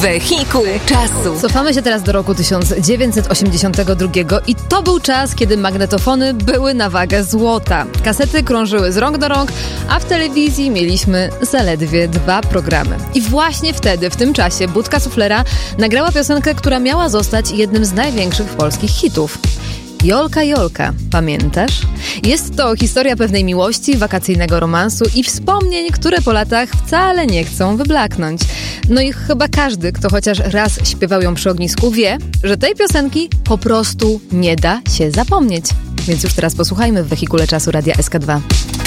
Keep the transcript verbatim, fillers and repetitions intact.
Wehikuł czasu. Cofamy się teraz do roku tysiąc dziewięćset osiemdziesiątego drugiego i to był czas, kiedy magnetofony były na wagę złota. Kasety krążyły z rąk do rąk, a w telewizji mieliśmy zaledwie dwa programy. I właśnie wtedy, w tym czasie, Budka Suflera nagrała piosenkę, która miała zostać jednym z największych polskich hitów. Jolka, Jolka, pamiętasz? Jest to historia pewnej miłości, wakacyjnego romansu i wspomnień, które po latach wcale nie chcą wyblaknąć. No i chyba każdy, kto chociaż raz śpiewał ją przy ognisku, wie, że tej piosenki po prostu nie da się zapomnieć. Więc już teraz posłuchajmy w Wehikule Czasu Radia S K dwa.